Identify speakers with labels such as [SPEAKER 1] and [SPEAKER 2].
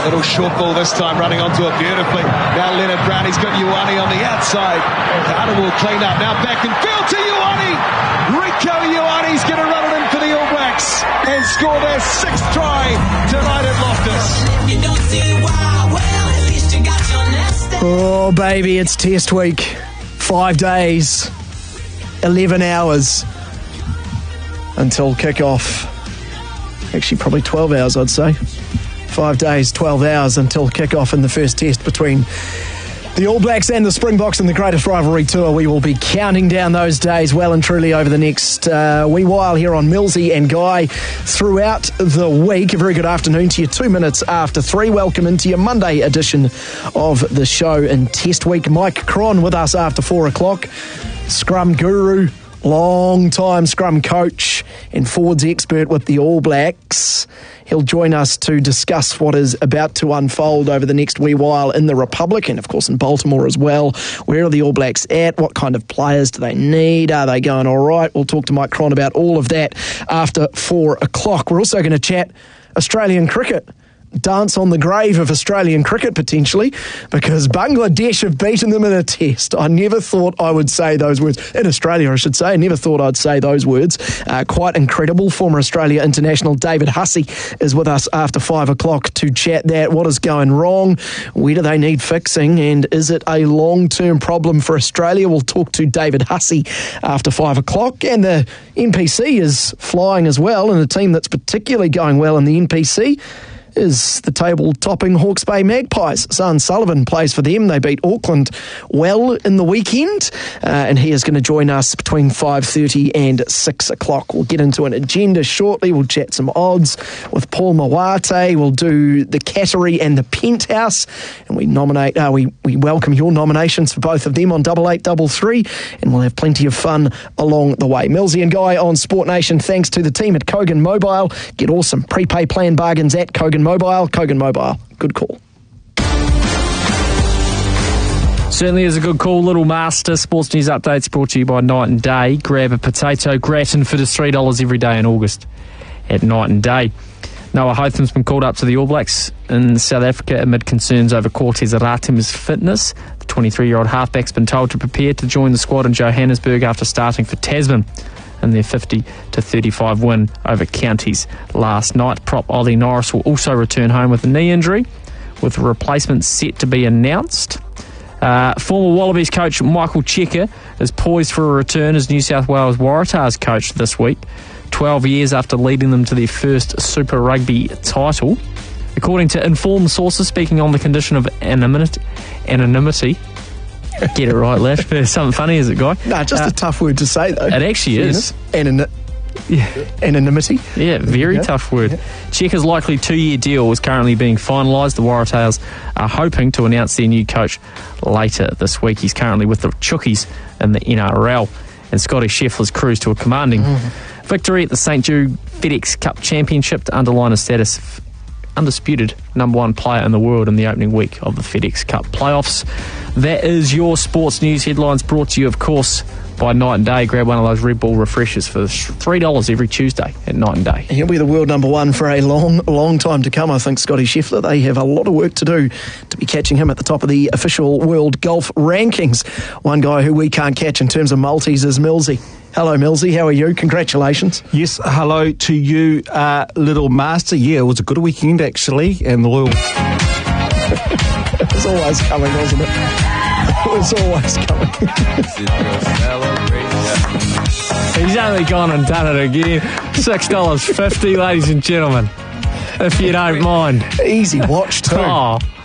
[SPEAKER 1] Little short ball this time, running onto it beautifully. Now Leonard Brown, he's got Ioane on the outside. Carter will clean up. Now back in field to Ioane. Rieko Ioane's going to run it in for the All Blacks and score their 6th try tonight at Loftus.
[SPEAKER 2] Oh, baby, it's test week. 5 days, 11 hours until kick-off. Actually, probably 12 hours, I'd say. 5 days, 12 hours until kick-off in the first test between the All Blacks and the Springboks in the Greatest Rivalry Tour. We will be counting down those days well and truly over the next wee while here on Millsy and Guy throughout the week. A very good afternoon to you. 2 minutes after 3. Welcome into your Monday edition of the show in Test Week. Mike Cron with us after 4 o'clock. Scrum guru, long-time scrum coach and forwards expert with the All Blacks. He'll join us to discuss what is about to unfold over the next wee while in the Republic and, of course, in Baltimore as well. Where are the All Blacks at? What kind of players do they need? Are they going all right? We'll talk to Mike Cron about all of that after 4 o'clock. We're also going to chat Australian cricket. Dance on the grave of Australian cricket, potentially, because Bangladesh have beaten them in a test. I never thought I would say those words. In Australia, I should say. I never thought I'd say those words. Quite incredible. Former Australia international David Hussey is with us after 5 o'clock to chat that. What is going wrong? Where do they need fixing? And is it a long-term problem for Australia? We'll talk to David Hussey after 5 o'clock. And the NPC is flying as well, and a team that's particularly going well in the NPC is the table-topping Hawke's Bay Magpies. Son Sullivan plays for them. They beat Auckland well in the weekend, and he is going to join us between 5:30 and 6 o'clock. We'll get into an agenda shortly. We'll chat some odds with Paul Mawate. We'll do the Cattery and the Penthouse, and we nominate. We welcome your nominations for both of them on 8833, and we'll have plenty of fun along the way. Millsy and Guy on Sport Nation. Thanks to the team at Kogan Mobile. Get awesome prepay plan bargains at Kogan Mobile. Kogan Mobile. Good call.
[SPEAKER 3] Certainly is a good call. Little Master Sports News Updates brought to you by Night and Day. Grab a potato gratin for just $3 every day in August at Night and Day. Noah Hotham's been called up to the All Blacks in South Africa amid concerns over Cortez Aratim's fitness. The 23-year-old halfback's been told to prepare to join the squad in Johannesburg after starting for Tasman in their 50-35 win over Counties last night. Prop Ollie Norris will also return home with a knee injury, with a replacement set to be announced. Former Wallabies coach Michael Cheika is poised for a return as New South Wales Waratahs coach this week, 12 years after leading them to their first Super Rugby title. According to informed sources speaking on the condition of anonymity. Get it right, lad. Something funny, is it, Guy?
[SPEAKER 2] No, just a tough word to say, though.
[SPEAKER 3] It actually is.
[SPEAKER 2] Anonymity.
[SPEAKER 3] Yeah, very tough word. Cheika's likely 2-year deal is currently being finalised. The Waratahs are hoping to announce their new coach later this week. He's currently with the Chookies in the NRL. And Scotty Scheffler's cruise to a commanding victory at the St. Jude FedEx Cup Championship to underline his status of undisputed number one player in the world in the opening week of the FedEx Cup playoffs. That is your sports news headlines, brought to you, of course, by Night and Day. Grab one of those Red Bull refreshers for $3 every Tuesday at Night and Day.
[SPEAKER 2] He'll be the world number one for a long time to come, I think, Scotty Scheffler. They have a lot of work to do to be catching him at the top of the official world golf rankings. One guy who we can't catch in terms of multis is Millsy. Hello, Millsy. How are you? Congratulations.
[SPEAKER 4] Yes, hello to you, Little Master. Yeah, it was a good weekend, actually, and the little...
[SPEAKER 2] It was always coming, wasn't it? It was always coming.
[SPEAKER 3] He's only gone and done it again. $6.50, ladies and gentlemen, if you don't mind.
[SPEAKER 2] Easy watch, too.
[SPEAKER 3] Oh.